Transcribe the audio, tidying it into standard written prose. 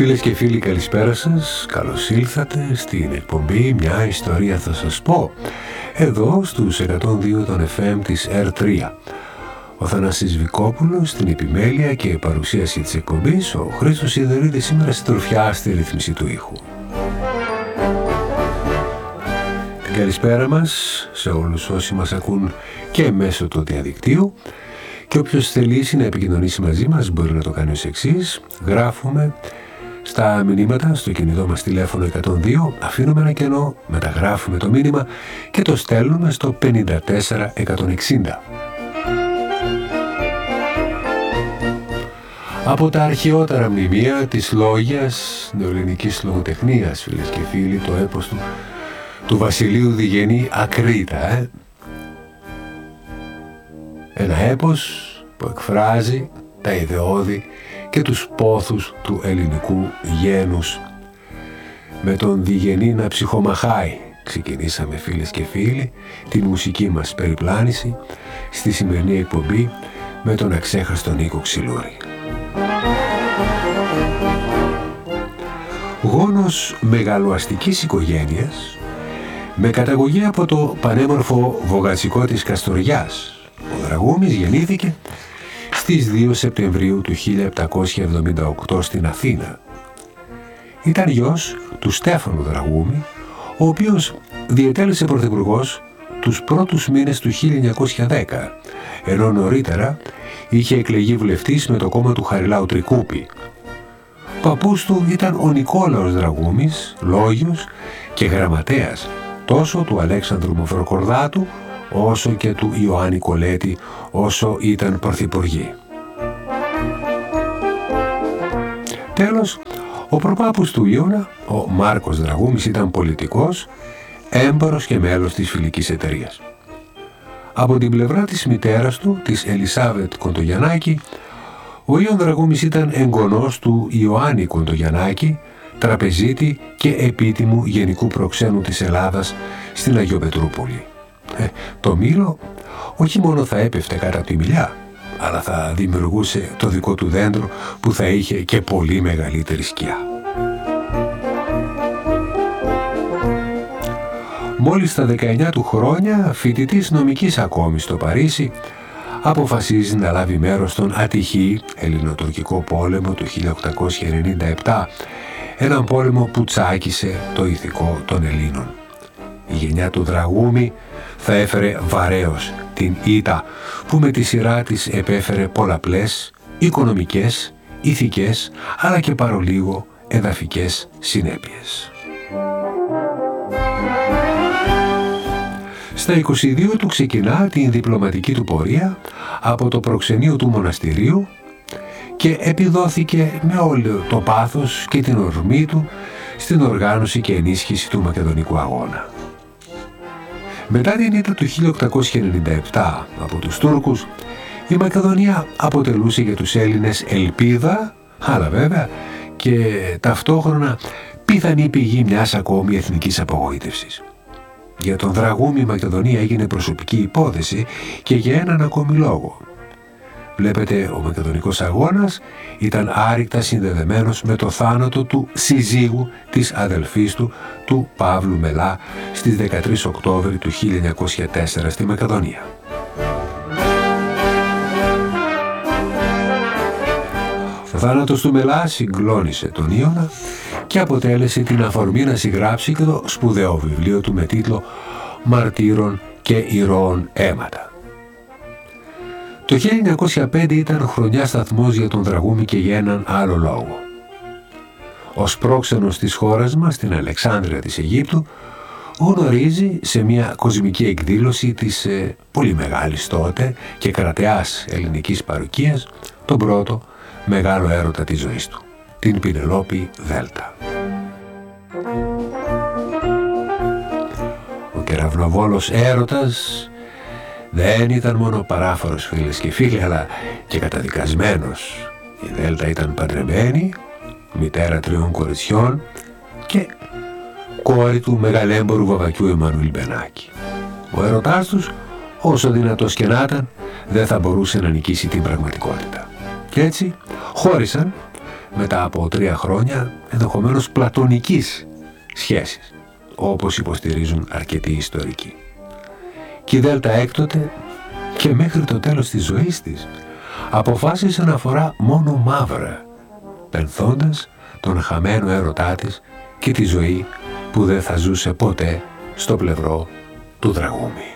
Φίλες και φίλοι, καλησπέρα σας. Καλώς ήλθατε στην εκπομπή «Μια ιστορία θα σας πω», εδώ στους 102 των FM της R3. Ο Θανάσης Βικόπουλος στην επιμέλεια και παρουσίαση της εκπομπής, ο Χρήστος Σιδερίδης σήμερα συντροφιά στη ρύθμιση του ήχου. Την καλησπέρα μας σε όλους όσοι μας ακούν και μέσω του διαδικτύου, και όποιος θελήσει να επικοινωνήσει μαζί μας μπορεί να το κάνει ως εξής: γράφουμε στα μηνύματα στο κινητό μας τηλέφωνο 102, αφήνουμε ένα κενό, μεταγράφουμε το μήνυμα και το στέλνουμε στο 54160. Από τα αρχαιότερα μνημεία της λόγιας νεοελληνικής λογοτεχνίας, φίλες και φίλοι, το έπος του Βασιλείου Διγενή Ακρίτα. Ένα έπος που εκφράζει τα ιδεώδη και τους πόθους του ελληνικού γένους. Με τον Διγενή να ψυχομαχάει ξεκινήσαμε, φίλες και φίλοι, την μουσική μας περιπλάνηση στη σημερινή εκπομπή με τον αξέχαστο Νίκο Ξυλούρη. Γόνος μεγαλοαστικής οικογένειας, με καταγωγή από το πανέμορφο Βογατσικό της Καστοριάς, ο Δραγούμης γεννήθηκε στις 2 Σεπτεμβρίου του 1778 στην Αθήνα. Ήταν γιος του Στέφανου Δραγούμη, ο οποίος διετέλεσε πρωθυπουργός τους πρώτους μήνες του 1910, ενώ νωρίτερα είχε εκλεγεί βουλευτής με το κόμμα του Χαριλάου Τρικούπη. Παππούς του ήταν ο Νικόλαος Δραγούμης, λόγιος και γραμματέας τόσο του Αλέξανδρου Μαυροκορδάτου όσο και του Ιωάννη Κολέτη όσο ήταν πρωθυπουργοί. Τέλος, ο προπάπους του Ιώνα, ο Μάρκος Δραγούμης, ήταν πολιτικός, έμπορος και μέλος της Φιλικής Εταιρείας. Από την πλευρά της μητέρας του, της Ελισάβετ Κοντογιαννάκη, ο Ιων Δραγούμης ήταν εγγονός του Ιωάννη Κοντογιαννάκη, τραπεζίτη και επίτιμου γενικού προξένου της Ελλάδας στην Αγιοπετρούπολη. Το μήλο όχι μόνο θα έπεφτε κάτω από τη μιλιά, αλλά θα δημιουργούσε το δικό του δέντρο που θα είχε και πολύ μεγαλύτερη σκιά. Μόλις στα 19 του χρόνια, φοιτητής νομικής ακόμη στο Παρίσι, αποφασίζει να λάβει μέρος στον ατυχή ελληνοτουρκικό πόλεμο του 1897, έναν πόλεμο που τσάκισε το ηθικό των Ελλήνων. Η γενιά του Δραγούμη θα έφερε βαρέως την ήττα που με τη σειρά της επέφερε πολλαπλές οικονομικές, ηθικές αλλά και παρολίγο εδαφικές συνέπειες. Στα 22 του ξεκινά την διπλωματική του πορεία από το προξενείο του μοναστηρίου και επιδόθηκε με όλο το πάθος και την ορμή του στην οργάνωση και ενίσχυση του Μακεδονικού αγώνα. Μετά την ήττα του 1897 από τους Τούρκους, η Μακεδονία αποτελούσε για τους Έλληνες ελπίδα, αλλά βέβαια και ταυτόχρονα πιθανή πηγή μιας ακόμη εθνικής απογοήτευσης. Για τον Δραγούμη η Μακεδονία έγινε προσωπική υπόθεση και για έναν ακόμη λόγο. Βλέπετε, ο Μακεδονικός αγώνας ήταν άρρηκτα συνδεδεμένος με το θάνατο του συζύγου της αδελφής του, του Παύλου Μελά, στις 13 Οκτώβρη του 1904 στη Μακεδονία. Ο θάνατος του Μελά συγκλώνησε τον Ιώνα και αποτέλεσε την αφορμή να συγγράψει και το σπουδαίο βιβλίο του με τίτλο «Μαρτύρων και ηρώων αίματα». Το 1905 ήταν χρονιά σταθμός για τον Δραγούμη και για έναν άλλο λόγο. Ως πρόξενος της χώρας μας, στην Αλεξάνδρεια της Αιγύπτου, γνωρίζει σε μια κοσμική εκδήλωση της πολύ μεγάλης τότε και κρατεάς ελληνικής παροικίας τον πρώτο μεγάλο έρωτα της ζωής του, την Πηνελόπη Δέλτα. Ο κεραυνοβόλος έρωτας δεν ήταν μόνο παράφορος, φίλες και φίλοι, αλλά και καταδικασμένος. Η Δέλτα ήταν παντρεμένη, μητέρα 3 κοριτσιών και κόρη του μεγαλέμπορου βαβακιού Εμμανουήλ Μπενάκη. Ο έρωτάς τους, όσο δυνατός και να ήταν, δεν θα μπορούσε να νικήσει την πραγματικότητα. Και έτσι χώρισαν μετά από 3 χρόνια ενδεχομένως πλατωνικής σχέσης, όπως υποστηρίζουν αρκετοί ιστορικοί. Και η Δέλτα έκτοτε και μέχρι το τέλος της ζωής της αποφάσισε να φορά μόνο μαύρα, πενθώντας τον χαμένο έρωτά της και τη ζωή που δεν θα ζούσε ποτέ στο πλευρό του Δραγούμη.